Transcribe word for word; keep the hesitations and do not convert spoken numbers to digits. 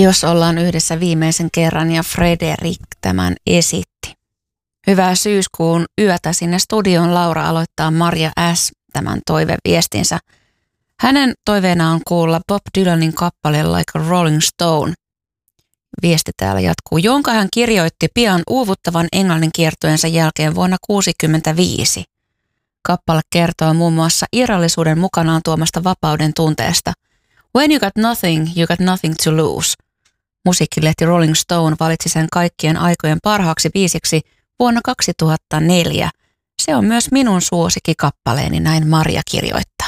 Jos ollaan yhdessä viimeisen kerran ja Frederik tämän esitti. Hyvää syyskuun yötä sinne studioon Laura aloittaa Marja S. tämän toiveviestinsä. Hänen toiveenaan on kuulla Bob Dylanin kappale Like a Rolling Stone. Viesti täällä jatkuu, jonka hän kirjoitti pian uuvuttavan englannin kiertueensa jälkeen vuonna tuhatyhdeksänsataakuusikymmentäviisi. Kappale kertoo muun muassa irrallisuuden mukanaan tuomasta vapauden tunteesta. When you got nothing, you got nothing to lose. Musiikkilehti Rolling Stone valitsi sen kaikkien aikojen parhaaksi biisiksi vuonna kaksituhattaneljä. Se on myös minun suosikkikappaleeni, näin Marja kirjoittaa.